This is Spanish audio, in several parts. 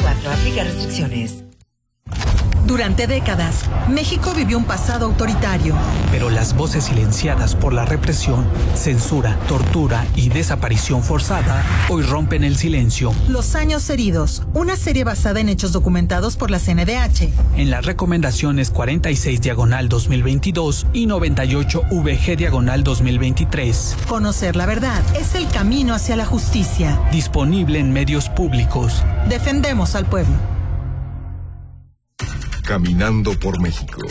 24. Aplica restricciones. Durante décadas, México vivió un pasado autoritario. Pero las voces silenciadas por la represión, censura, tortura y desaparición forzada hoy rompen el silencio. Los años heridos, una serie basada en hechos documentados por la CNDH. En las recomendaciones 46/2022 y 98/VG/2023. Conocer la verdad es el camino hacia la justicia. Disponible en medios públicos. Defendemos al pueblo. Caminando por México.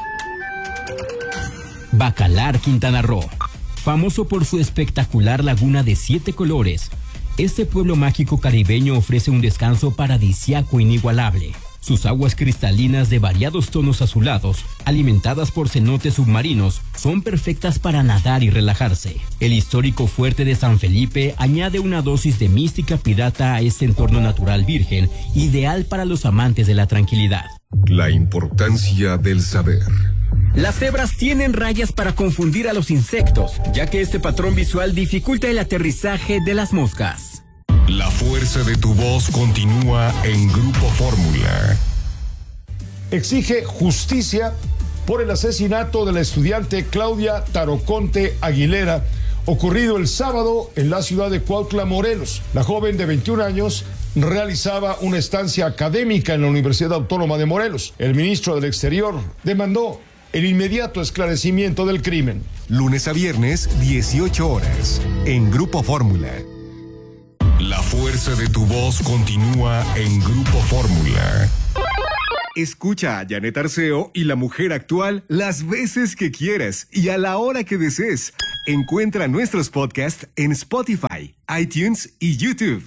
Bacalar, Quintana Roo. Famoso por su espectacular laguna de 7 colores, este pueblo mágico caribeño ofrece un descanso paradisíaco inigualable. Sus aguas cristalinas de variados tonos azulados, alimentadas por cenotes submarinos, son perfectas para nadar y relajarse. El histórico fuerte de San Felipe añade una dosis de mística pirata a este entorno natural virgen, ideal para los amantes de la tranquilidad. La importancia del saber. Las cebras tienen rayas para confundir a los insectos, ya que este patrón visual dificulta el aterrizaje de las moscas. La fuerza de tu voz continúa en Grupo Fórmula. Exige justicia por el asesinato de la estudiante Claudia Taroconte Aguilera, ocurrido el sábado en la ciudad de Cuautla, Morelos. La joven de 21 años realizaba una estancia académica en la Universidad Autónoma de Morelos. El ministro del Exterior demandó el inmediato esclarecimiento del crimen. Lunes a viernes, 18 horas, en Grupo Fórmula. La fuerza de tu voz continúa en Grupo Fórmula. Escucha a Janet Arceo y La Mujer Actual las veces que quieras y a la hora que desees. Encuentra nuestros podcasts en Spotify, iTunes y YouTube.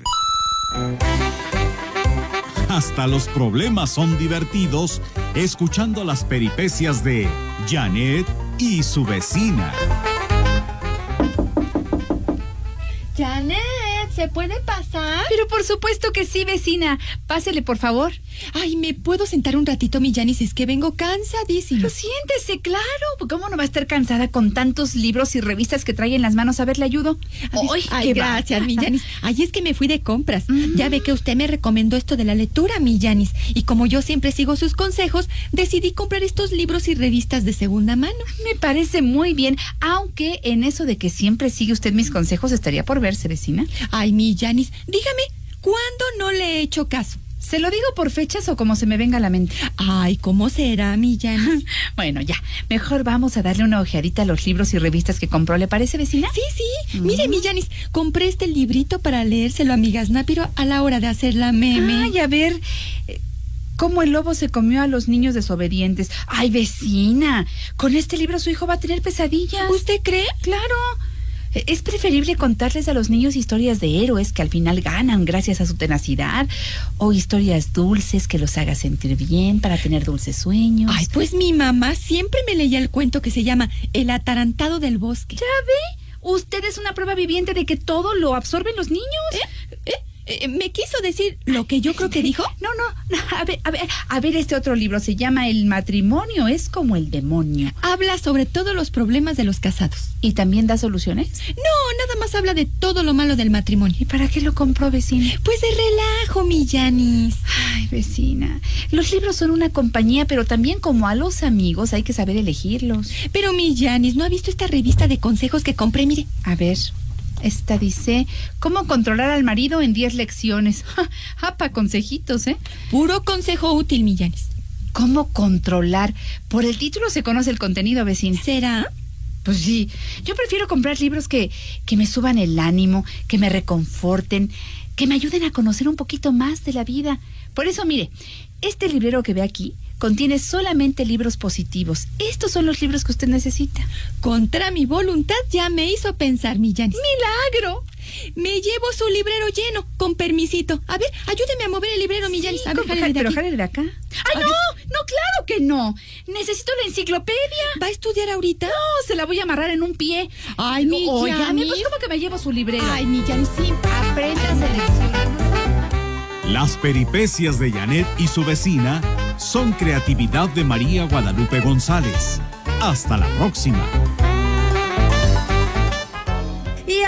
Hasta los problemas son divertidos escuchando las peripecias de Janet y su vecina. Janet, ¿se puede pasar? Pero por supuesto que sí, vecina. Pásele, por favor. Ay, ¿me puedo sentar un ratito, mi Janis? Es que vengo cansadísima. Pero siéntese, claro. ¿Cómo no va a estar cansada con tantos libros y revistas que trae en las manos? A ver, ¿le ayudo? Ay, gracias, mi Janis. Ay, es que me fui de compras. Ya ve que usted me recomendó esto de la lectura, mi Janis. Y como yo siempre sigo sus consejos, decidí comprar estos libros y revistas de segunda mano. Me parece muy bien, aunque en eso de que siempre sigue usted mis consejos estaría por verse, vecina. Ay, mi Janis, dígame, ¿cuándo no le he hecho caso? ¿Se lo digo por fechas o como se me venga a la mente? Ay, ¿cómo será, mi Janis? Bueno, ya. Mejor vamos a darle una ojeadita a los libros y revistas que compró. ¿Le parece, vecina? Sí. Mire, mi Janis, compré este librito para leérselo a mi Gaznapiro a la hora de hacer la meme. Ay, a ver... ¿Cómo el lobo se comió a los niños desobedientes? Ay, vecina, con este libro su hijo va a tener pesadillas. ¿Usted cree? Claro. Es preferible contarles a los niños historias de héroes que al final ganan gracias a su tenacidad, o historias dulces que los haga sentir bien para tener dulces sueños. Ay, pues mi mamá siempre me leía el cuento que se llama El atarantado del bosque. ¿Ya ve? Usted es una prueba viviente de que todo lo absorben los niños. ¿Me quiso decir lo que yo creo que dijo? No. A ver, este otro libro se llama El matrimonio es como el demonio. Habla sobre todos los problemas de los casados. ¿Y también da soluciones? No, nada más habla de todo lo malo del matrimonio. ¿Y para qué lo compró, vecina? Pues de relajo, mi Janis. Ay, vecina, los libros son una compañía, pero también como a los amigos hay que saber elegirlos. Pero mi Janis, ¿no ha visto esta revista de consejos que compré? Mire. A ver... Esta dice, ¿cómo controlar al marido en 10 lecciones? Pa' consejitos, ¿eh? Puro consejo útil, mi Janis. ¿Cómo controlar? Por el título se conoce el contenido, vecina. ¿Será? Pues sí. Yo prefiero comprar libros que me suban el ánimo, que me reconforten, que me ayuden a conocer un poquito más de la vida. Por eso, mire, este librero que ve aquí contiene solamente libros positivos. Estos son los libros que usted necesita. Contra mi voluntad ya me hizo pensar, mi Janis. ¡Milagro! Me llevo su librero lleno, con permisito. A ver, ayúdeme a mover el librero, mi Janis. A ver, jálele de acá. ¡Ay, no! No, claro que no. Necesito la enciclopedia. ¿Va a estudiar ahorita? No, se la voy a amarrar en un pie. Ay, mi Janis. Pues ¿cómo que me llevo su librero? Ay, mi Janis, sí. Aprenda a seleccionar. Las peripecias de Janet y su vecina son creatividad de María Guadalupe González. Hasta la próxima. Y ahora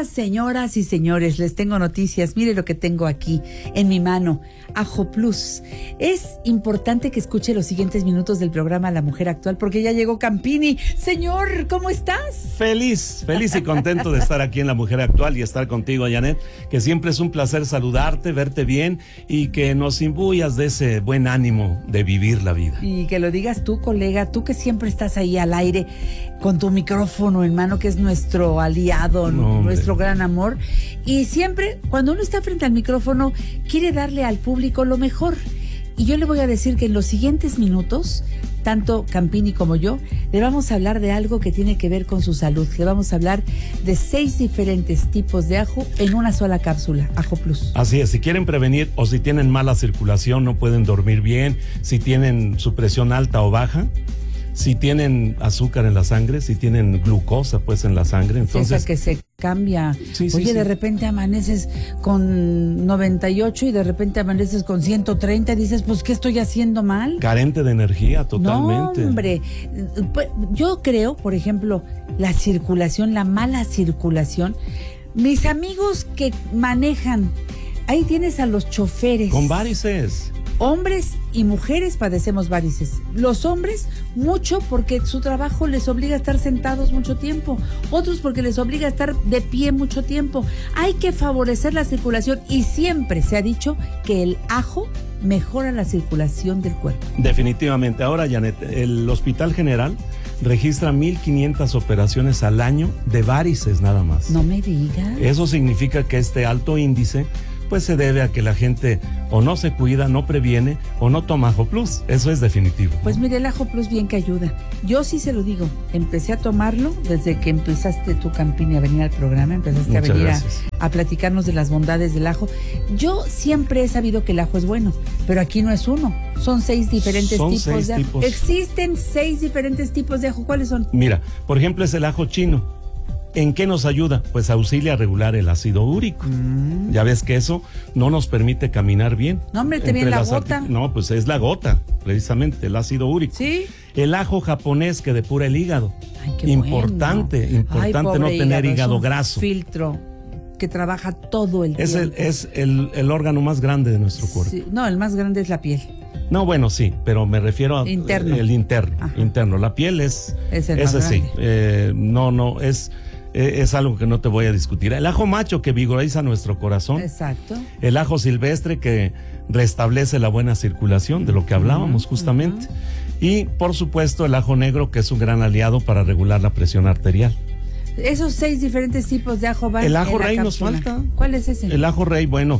días, señoras y señores. Les tengo noticias. Mire lo que tengo aquí en mi mano. Ajo Plus. Es importante que escuche los siguientes minutos del programa La Mujer Actual porque ya llegó Campini. Señor, ¿cómo estás? Feliz y contento de estar aquí en La Mujer Actual y estar contigo, Janet, que siempre es un placer saludarte, verte bien y que nos imbuyas de ese buen ánimo de vivir la vida. Y que lo digas tú, colega, tú que siempre estás ahí al aire con tu micrófono en mano, que es nuestro aliado, nuestro gran amor. Y siempre, cuando uno está frente al micrófono, quiere darle al público lo mejor. Y yo le voy a decir que en los siguientes minutos, tanto Campini como yo, le vamos a hablar de algo que tiene que ver con su salud. Le vamos a hablar de 6 diferentes tipos de ajo en una sola cápsula, Ajo Plus. Así es, si quieren prevenir o si tienen mala circulación, no pueden dormir bien, si tienen su presión alta o baja, si tienen azúcar en la sangre, si tienen glucosa pues en la sangre, entonces... Esa que se cambia. Sí, Oye, sí. de repente amaneces con 98 y de repente amaneces con 130 y dices, pues, ¿qué estoy haciendo mal? Carente de energía totalmente. No, hombre. Pues, yo creo, por ejemplo, la circulación, la mala circulación. Mis amigos que manejan, ahí tienes a los choferes. Con varices. Hombres y mujeres padecemos varices. Los hombres mucho porque su trabajo les obliga a estar sentados mucho tiempo. Otros porque les obliga a estar de pie mucho tiempo. Hay que favorecer la circulación y siempre se ha dicho que el ajo mejora la circulación del cuerpo. Definitivamente. Ahora, Janet, el Hospital General registra 1,500 operaciones al año de varices nada más. No me digas. Eso significa que este alto índice pues se debe a que la gente o no se cuida, no previene o no toma Ajo Plus. Eso es definitivo. Pues mire, el Ajo Plus bien que ayuda. Yo sí se lo digo, empecé a tomarlo desde que empezaste tú, Campini, a venir al programa, empezaste Muchas a venir gracias. a platicarnos de las bondades del ajo. Yo siempre he sabido que el ajo es bueno, pero aquí no es uno, son 6 diferentes Son tipos 6 de ajo. tipos. Existen 6 diferentes tipos de ajo. ¿Cuáles son? Mira, por ejemplo, es el ajo chino. ¿En qué nos ayuda? Pues auxilia a regular el ácido úrico. Ya ves que eso no nos permite caminar bien. No, hombre, te viene la gota. No, pues es la gota, precisamente, el ácido úrico. Sí. El ajo japonés que depura el hígado. Ay, qué Importante Ay, no pobre tener es hígado un graso. filtro que trabaja todo el tiempo. Es el órgano más grande de nuestro cuerpo. Sí, no, el más grande es la piel. No, bueno, sí, pero me refiero a Interno. el interno. Ajá. Interno. La piel es el más ese sí. grande. Es algo que no te voy a discutir. El ajo macho que vigoriza nuestro corazón. Exacto. El ajo silvestre que restablece la buena circulación, de lo que hablábamos justamente. Y por supuesto el ajo negro, que es un gran aliado para regular la presión arterial. Esos 6 diferentes tipos de ajo van El ajo en la rey nos cápsula. falta. ¿Cuál es ese? El ajo rey, bueno,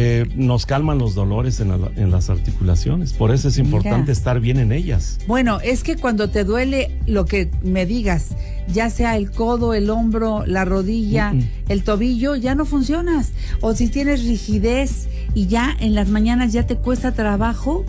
nos calman los dolores en las articulaciones. Por eso es importante estar bien en ellas. Bueno, es que cuando te duele lo que me digas, ya sea el codo, el hombro, la rodilla, el tobillo, ya no funcionas. O si tienes rigidez y ya en las mañanas ya te cuesta trabajo,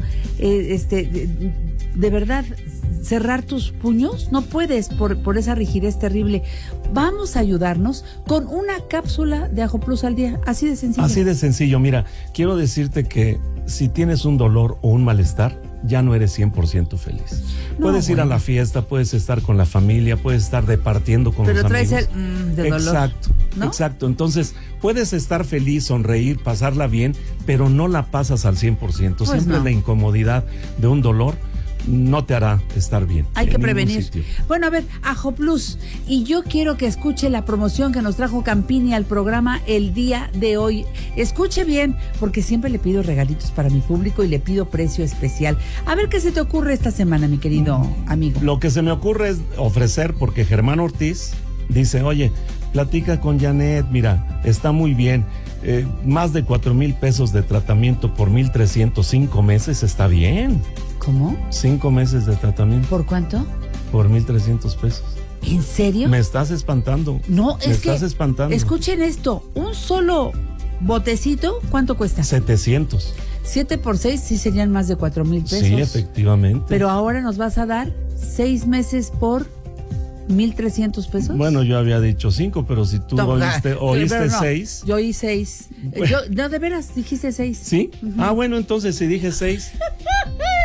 de verdad, cerrar tus puños, no puedes por esa rigidez terrible. Vamos a ayudarnos con una cápsula de Ajo Plus al día, así de sencillo. Así de sencillo. Mira, quiero decirte que si tienes un dolor o un malestar, ya no eres 100% feliz. Puedes ir a la fiesta, puedes estar con la familia, puedes estar departiendo con los amigos. Pero traes el de dolor. Exacto, ¿no? Exacto. Entonces, puedes estar feliz, sonreír, pasarla bien, pero no la pasas al 100%. Pues Siempre no. la incomodidad de un dolor no te hará estar bien. Hay que en ningún prevenir. sitio. Bueno, a ver, Ajo Plus. Y yo quiero que escuche la promoción que nos trajo Campini al programa el día de hoy. Escuche bien, porque siempre le pido regalitos para mi público y le pido precio especial. A ver qué se te ocurre esta semana, mi querido amigo. Lo que se me ocurre es ofrecer, porque Germán Ortiz dice, oye, platica con Janet, mira, está muy bien. Más de 4,000 pesos de tratamiento por 1,305 meses, está bien. ¿Cómo? 5 meses de tratamiento. ¿Por cuánto? Por 1,300 pesos. ¿En serio? Me estás espantando. No, es que... Me estás espantando. Escuchen esto, un solo botecito, ¿cuánto cuesta? 700. 7 por 6 sí serían más de 4,000 pesos. Sí, efectivamente. Pero ahora nos vas a dar 6 meses por 1,300 pesos. Bueno, yo había dicho 5, pero si tú oíste 6. Yo oí 6. No, de veras, dijiste 6. ¿Sí? Ah, bueno, entonces si dije 6.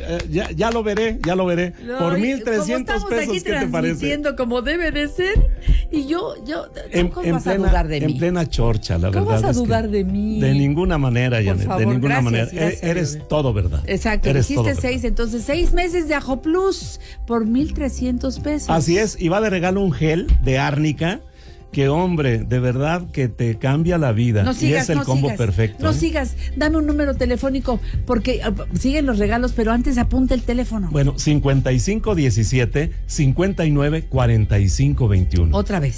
ya lo veré. No, Por 1,300 pesos, ¿qué te parece? Como debe de ser. Y yo ¿cómo vas a dudar de mí? En plena chorcha, la verdad. ¿Cómo vas a dudar de mí? De ninguna manera, Por Janet, favor, de ninguna gracias, manera. Eres todo verdad. Exacto, dijiste 6, entonces 6 meses de Ajo Plus por 1,300 pesos. Así es, y va de regalo un gel de árnica. Que hombre, de verdad que te cambia la vida. No sigas, y es el combo perfecto. No sigas, dame un número telefónico porque siguen los regalos, pero antes apunta el teléfono. Bueno, 5517-594521. Otra vez.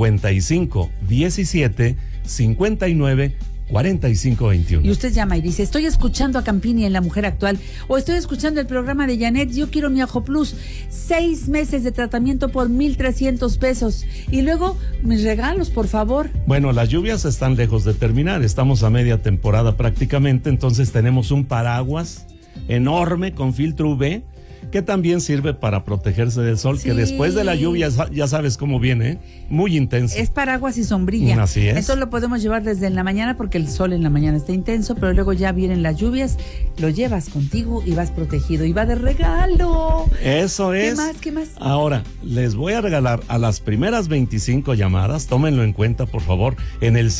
5517-594521. Y usted llama y dice, estoy escuchando a Campini en La Mujer Actual o estoy escuchando el programa de Janet, yo quiero mi Ajo Plus, 6 meses de tratamiento por 1,300 pesos y luego mis regalos, por favor. Bueno, las lluvias están lejos de terminar, estamos a media temporada prácticamente, entonces tenemos un paraguas enorme con filtro UV que también sirve para protegerse del sol, que después de la lluvia ya sabes cómo viene, muy intenso. Es paraguas y sombrilla. Así es. Esto lo podemos llevar desde en la mañana porque el sol en la mañana está intenso, pero luego ya vienen las lluvias, lo llevas contigo y vas protegido y va de regalo. Eso es. ¿Qué más? Ahora, les voy a regalar a las primeras 25 llamadas, tómenlo en cuenta por favor, en el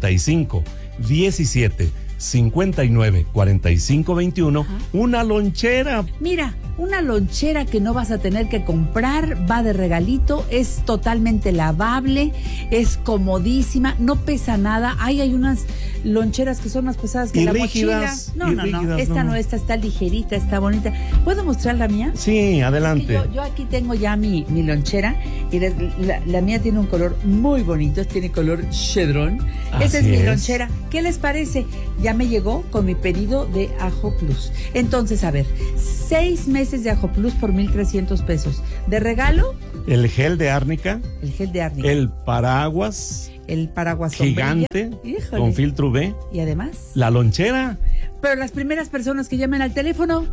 55-17-59-45-21, una lonchera. Mira, una lonchera que no vas a tener que comprar, va de regalito, es totalmente lavable, es comodísima, no pesa nada. Hay unas loncheras que son más pesadas que la mochila. No, esta está ligerita, está bonita. ¿Puedo mostrar la mía? Sí, adelante. Es que yo aquí tengo ya mi lonchera y la mía tiene un color muy bonito, tiene color chedrón. Esa es mi lonchera. ¿Qué les parece? Ya me llegó con mi pedido de Ajo Plus. Entonces, a ver, 6 meses de Ajo Plus por 1,300 pesos. De regalo, el gel de árnica. El paraguas gigante con filtro UV. Y además, la lonchera. Pero las primeras personas que llamen al teléfono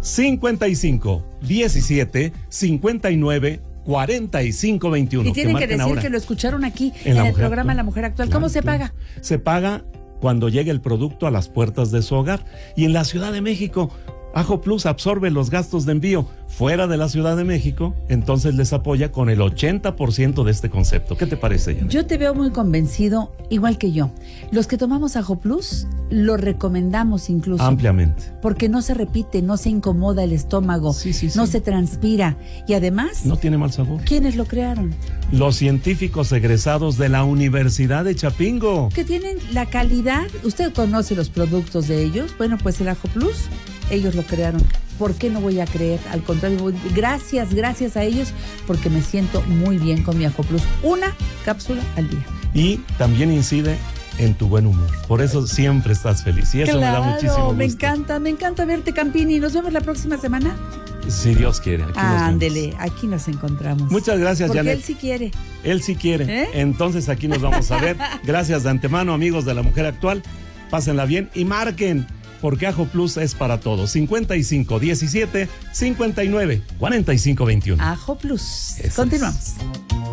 55-17-59-45-21. Y tienen que decir ahora que lo escucharon aquí en el programa La Mujer Actual. ¿Cómo se paga? Se paga cuando llegue el producto a las puertas de su hogar. Y en la Ciudad de México, Ajo Plus absorbe los gastos de envío. Fuera de la Ciudad de México, entonces les apoya con el 80% de este concepto. ¿Qué te parece, Janet? Yo te veo muy convencido, igual que yo. Los que tomamos Ajo Plus, lo recomendamos incluso. Ampliamente. Porque no se repite, no se incomoda el estómago, no se transpira. Y además, no tiene mal sabor. ¿Quiénes lo crearon? Los científicos egresados de la Universidad de Chapingo. Que tienen la calidad. ¿Usted conoce los productos de ellos? Bueno, pues el Ajo Plus, ellos lo crearon. ¿Por qué no voy a creer? Al contrario, gracias a ellos, porque me siento muy bien con mi Ajo Plus. Una cápsula al día. Y también incide en tu buen humor. Por eso siempre estás feliz. Y eso me da muchísimo gusto. Me encanta verte, Campini. Nos vemos la próxima semana. Si Dios quiere. Ándele, aquí nos encontramos. Muchas gracias, porque Janet. Él sí quiere. Él sí quiere. Entonces aquí nos vamos a ver. Gracias de antemano, amigos de La Mujer Actual. Pásenla bien y marquen, porque Ajo Plus es para todos. 55-17-59-45-21. Ajo Plus. Eso continuamos.